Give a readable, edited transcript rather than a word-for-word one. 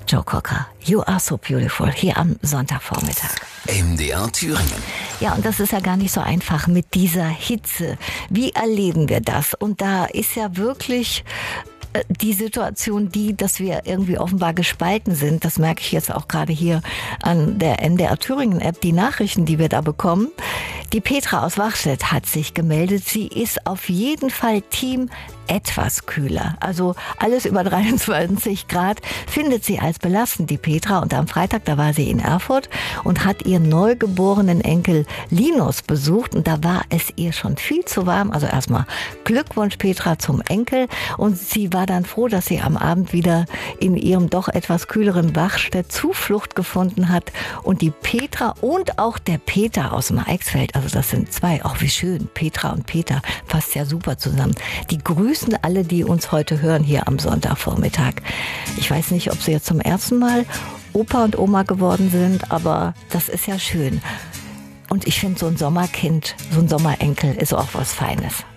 Joe Cocker, You Are So Beautiful, hier am Sonntagvormittag. MDR Thüringen. Ja, und das ist ja gar nicht so einfach mit dieser Hitze. Wie erleben wir das? Und da ist ja wirklich die Situation dass wir irgendwie offenbar gespalten sind. Das merke ich jetzt auch gerade hier an der MDR Thüringen App, die Nachrichten, die wir da bekommen. Die Petra aus Wachstedt hat sich gemeldet. Sie ist auf jeden Fall Team etwas kühler. Also alles über 23 Grad findet sie als belastend, die Petra. Und am Freitag, da war sie in Erfurt und hat ihren neugeborenen Enkel Linus besucht. Und da war es ihr schon viel zu warm. Also erstmal Glückwunsch, Petra, zum Enkel. Und sie war dann froh, dass sie am Abend wieder in ihrem doch etwas kühleren Wachstedt Zuflucht gefunden hat. Und die Petra und auch der Peter aus dem Eichsfeld, also das sind zwei, auch wie schön, Petra und Peter, passt ja super zusammen. Die grüßen alle, die uns heute hören, hier am Sonntagvormittag. Ich weiß nicht, ob sie jetzt zum ersten Mal Opa und Oma geworden sind, aber das ist ja schön. Und ich finde, so ein Sommerkind, so ein Sommerenkel ist auch was Feines.